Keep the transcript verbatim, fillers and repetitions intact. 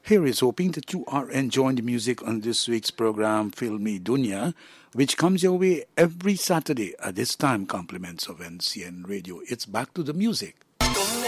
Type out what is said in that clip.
Here is hoping that you are enjoying the music on this week's program, Filmy Dunya, which comes your way every Saturday at this time. Compliments of N C N Radio. It's back to the music.